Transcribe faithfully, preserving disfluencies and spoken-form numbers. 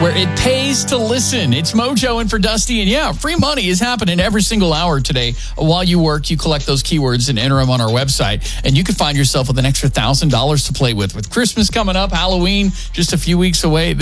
where it pays to listen. It's Mojo in for Dusty. And yeah, free money is happening every single hour today. While you work, you collect those keywords and enter them on our website. And you can find yourself with an extra one thousand dollars to play with. With Christmas coming up, Halloween just a few weeks away.